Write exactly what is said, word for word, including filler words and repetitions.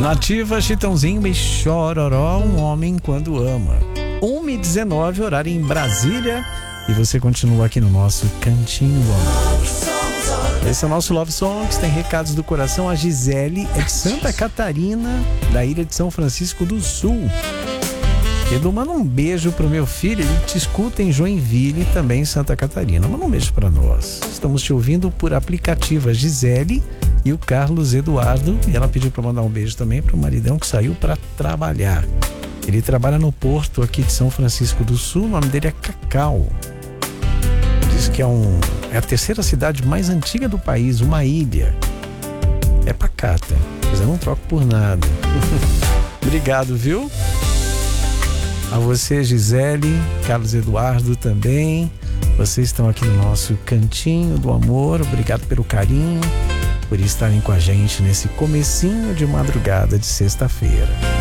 Nativa, Chitãozinho e Chororó, um homem quando ama. uma e dezenove, horário em Brasília. E você continua aqui no nosso Cantinho do Amor. Esse é o nosso Love Songs, tem recados do coração. A Gisele é de Santa Catarina, da ilha de São Francisco do Sul. Edu, manda um beijo pro meu filho, ele te escuta em Joinville, também em Santa Catarina. Manda um beijo para nós. Estamos te ouvindo por aplicativo, a Gisele e o Carlos Eduardo. E ela pediu para mandar um beijo também pro maridão que saiu para trabalhar. Ele trabalha no porto aqui de São Francisco do Sul, o nome dele é Cacau. Diz que é, um, é a terceira cidade mais antiga do país, uma ilha. É pacata, mas eu não troco por nada. Obrigado, viu? A você, Gisele, Carlos Eduardo também. Vocês estão aqui no nosso Cantinho do Amor. Obrigado pelo carinho, por estarem com a gente nesse comecinho de madrugada de sexta-feira.